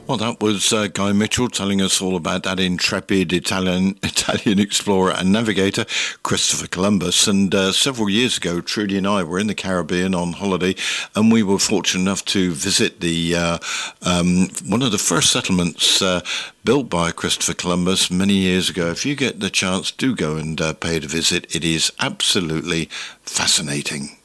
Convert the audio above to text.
Well, that was Guy Mitchell telling us all about that intrepid Italian explorer and navigator, Christopher Columbus. And several years ago, Trudy and I were in the Caribbean on holiday, and we were fortunate enough to visit the one of the first settlements built by Christopher Columbus many years ago. If you get the chance, do go and pay it a visit. It is absolutely fascinating.